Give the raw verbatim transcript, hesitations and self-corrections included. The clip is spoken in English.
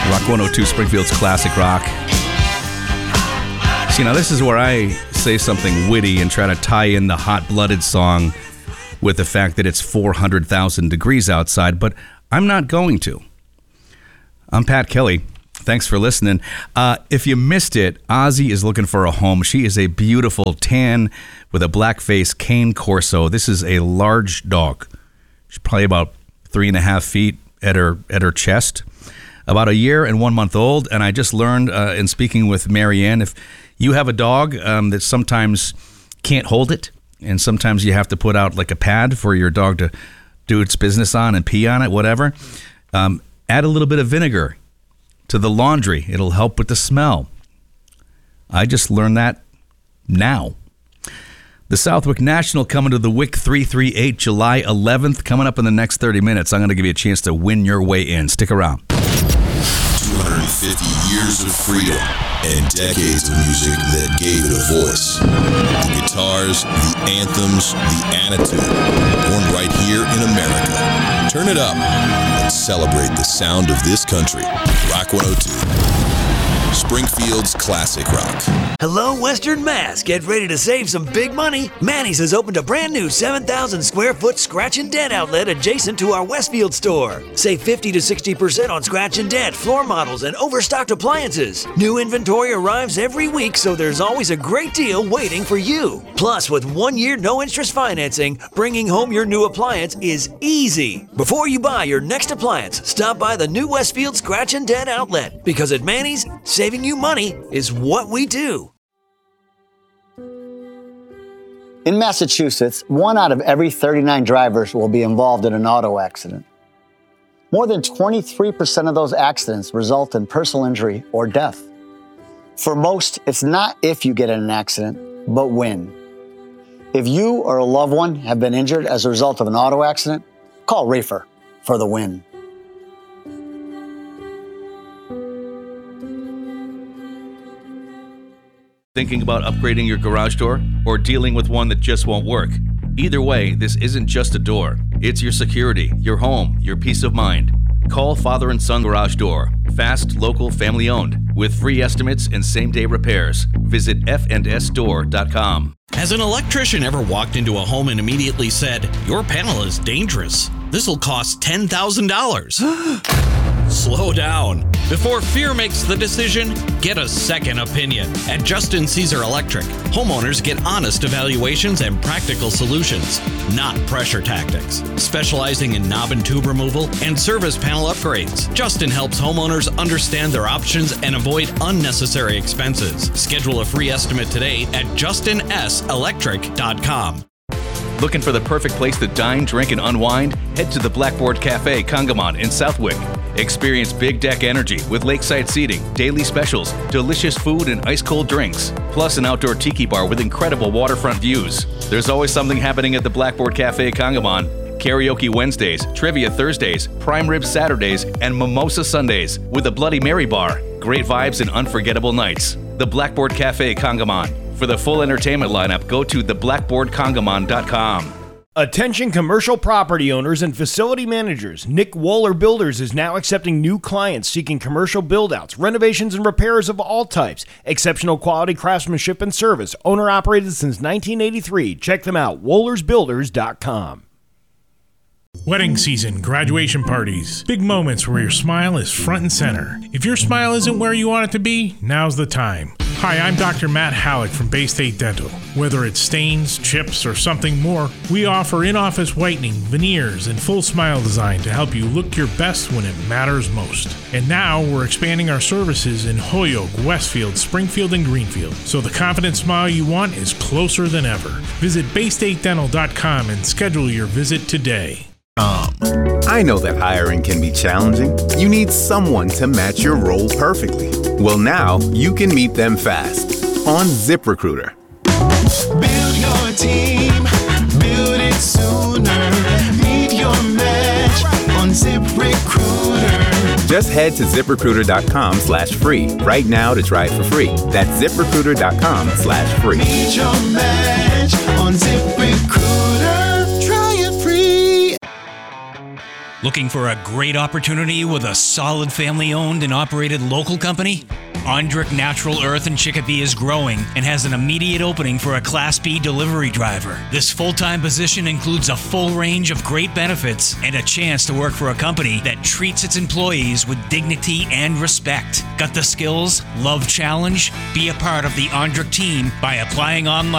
Rock one oh two, Springfield's Classic Rock. See, now this is where I say something witty and try to tie in the hot-blooded song with the fact that it's four hundred thousand degrees outside, but I'm not going to. I'm Pat Kelly. Thanks for listening. Uh, if you missed it, Ozzy is looking for a home. She is a beautiful tan with a black face cane corso. This is a large dog. She's probably about three and a half feet at her at her chest. About a year and one month old, and I just learned uh, in speaking with Marianne, if you have a dog um, that sometimes can't hold it, and sometimes you have to put out like a pad for your dog to do its business on and pee on it, whatever, um, add a little bit of vinegar to the laundry. It'll help with the smell. I just learned that now. The Southwick National coming to the W I C three thirty-eight July eleventh, coming up in the next thirty minutes. I'm going to give you a chance to win your way in. Stick around. two hundred fifty years of freedom and decades of music that gave it a voice. The guitars, the anthems, the attitude, born right here in America. Turn it up and celebrate the sound of this country. Rock one oh two. Springfield's Classic Rock. Hello, Western Mass. Get ready to save some big money. Manny's has opened a brand new seven thousand square foot scratch and dent outlet adjacent to our Westfield store. Save fifty to sixty percent on scratch and dent, floor models, and overstocked appliances. New inventory arrives every week, so there's always a great deal waiting for you. Plus, with one year no interest financing, bringing home your new appliance is easy. Before you buy your next appliance, stop by the new Westfield Scratch and Dent outlet, because at Manny's, saving you money is what we do. In Massachusetts, one out of every thirty-nine drivers will be involved in an auto accident. More than twenty-three percent of those accidents result in personal injury or death. For most, it's not if you get in an accident, but when. If you or a loved one have been injured as a result of an auto accident, call Rafer for the win. Thinking about upgrading your garage door or dealing with one that just won't work? Either way, this isn't just a door. It's your security, your home, your peace of mind. Call Father and Son Garage Door. Fast, local, family owned, with free estimates and same-day repairs. Visit f and s door dot com. Has an electrician ever walked into a home and immediately said, "Your panel is dangerous. This'll cost ten thousand dollars. Slow down. Before fear makes the decision, get a second opinion. At Justin Caesar Electric, homeowners get honest evaluations and practical solutions, not pressure tactics. Specializing in knob and tube removal and service panel upgrades, Justin helps homeowners understand their options and avoid unnecessary expenses. Schedule a free estimate today at justin s electric dot com. Looking for the perfect place to dine, drink, and unwind? Head to the Blackboard Cafe Congamon in Southwick. Experience big deck energy with lakeside seating, daily specials, delicious food, and ice-cold drinks, plus an outdoor tiki bar with incredible waterfront views. There's always something happening at the Blackboard Cafe Congamon. Karaoke Wednesdays, Trivia Thursdays, Prime Rib Saturdays, and Mimosa Sundays with a Bloody Mary bar. Great vibes and unforgettable nights. The Blackboard Cafe Congamon. For the full entertainment lineup, go to the blackboard congamon dot com. Attention commercial property owners and facility managers. Nick Wohler Builders is now accepting new clients seeking commercial build-outs, renovations, and repairs of all types. Exceptional quality craftsmanship and service. Owner-operated since nineteen eighty-three. Check them out, wohlers builders dot com. Wedding season, graduation parties, big moments where your smile is front and center. If your smile isn't where you want it to be, now's the time. Hi, I'm Doctor Matt Halleck from Bay State Dental. Whether it's stains, chips, or something more, we offer in-office whitening, veneers, and full smile design to help you look your best when it matters most. And now we're expanding our services in Holyoke, Westfield, Springfield, and Greenfield, so the confident smile you want is closer than ever. Visit bay state dental dot com and schedule your visit today. Um, I know that hiring can be challenging. You need someone to match your role perfectly. Well, now you can meet them fast on ZipRecruiter. Build your team, build it sooner. Meet your match on ZipRecruiter. Just head to ZipRecruiter dot com slash free right now to try it for free. That's ZipRecruiter dot com slash free. Meet your match on ZipRecruiter. Try it free. Looking for a great opportunity with a solid family-owned and operated local company? Ondrick Natural Earth in Chicopee is growing and has an immediate opening for a Class B delivery driver. This full-time position includes a full range of great benefits and a chance to work for a company that treats its employees with dignity and respect. Got the skills? Love challenge? Be a part of the Ondrick team by applying online